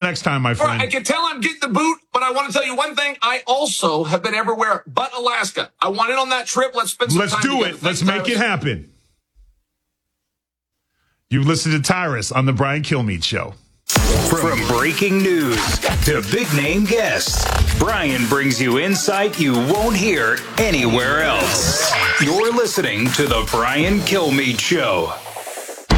next time, my friend. I can tell I'm getting the boot, but I want to tell you one thing. I also have been everywhere but Alaska. I want in on that trip. Let's spend some time Let's do together. it. Let's make it happen. You listen to Tyrus on the Brian Kilmeade Show. From breaking news to big-name guests, Brian brings you insight you won't hear anywhere else. You're listening to The Brian Kilmeade Show.